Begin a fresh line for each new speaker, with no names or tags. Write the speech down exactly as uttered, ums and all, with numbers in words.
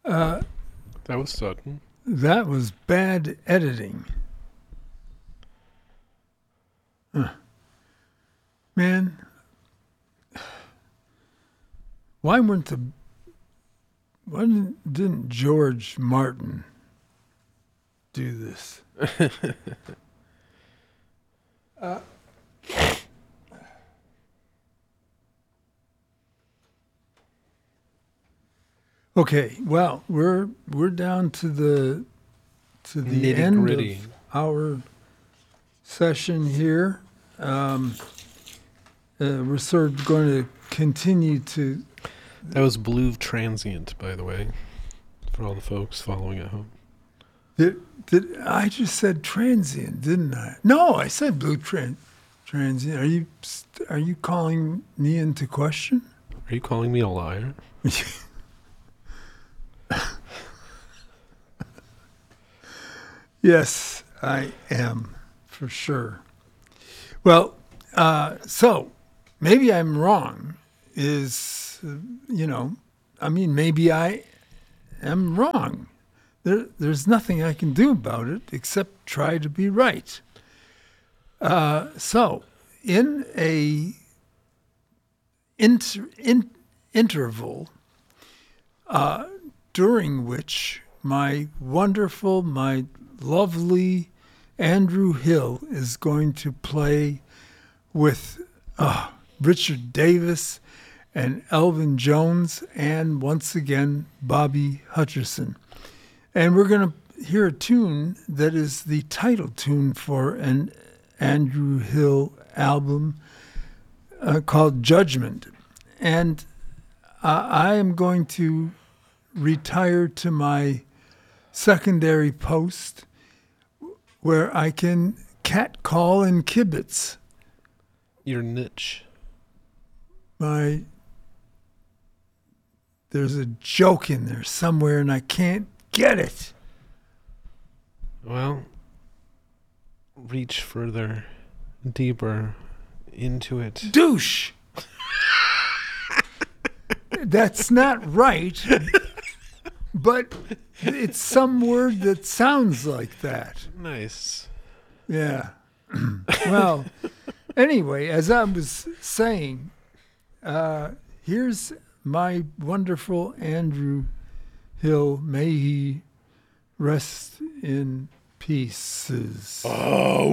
Uh,
That was sudden.
that was bad editing. Uh, man, why weren't the why didn't, didn't George Martin do this? uh, okay, well, we're we're down to the to the
Nitty
end
gritty.
of our session here. Um, uh, we're sort of going to continue to.
That was Blue Transient, by the way, for all the folks following at home.
Did, did I just said transient, didn't I? No, I said blue tran, transient. Are you are you calling me into question?
Are you calling me a liar?
Yes, I am, for sure. Well, uh, so maybe I'm wrong. Is, uh, you know, I mean, maybe I am wrong. There, there's nothing I can do about it except try to be right. Uh, so, in a inter, in, interval uh, during which my wonderful, my lovely Andrew Hill is going to play with uh, Richard Davis and Elvin Jones and once again Bobby Hutcherson. And we're going to hear a tune that is the title tune for an Andrew Hill album uh, called Judgment. And uh, I am going to retire to my secondary post where I can catcall and kibitz
Your niche.
my. There's a joke in there somewhere and I can't get it.
Well, reach further, deeper into it.
Douche. That's not right, but it's some word that sounds like that.
Nice.
Yeah. Well, anyway, as I was saying, uh, here's my wonderful Andrew Hill. May he rest in pieces.
Oh,